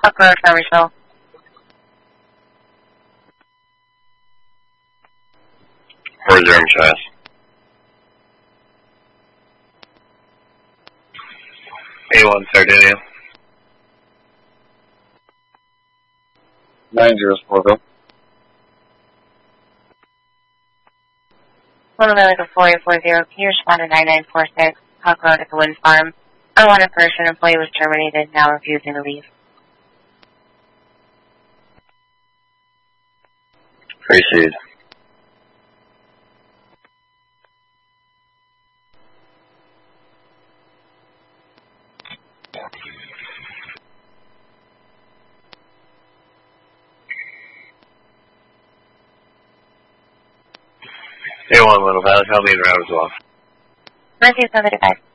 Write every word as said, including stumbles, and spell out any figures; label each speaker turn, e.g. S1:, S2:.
S1: Park Road, Farmersville.
S2: Where's your interest? A one, Sardinia.
S3: nine zero four, go.
S1: one eleven four eight four zero, can you respond to nine nine four six, Park Road at the Wind Farm? Unwanted person, employee was terminated, now refusing to leave.
S2: Proceed. A one, Little Valley, help me in route as well.
S1: nineteen seventy-five.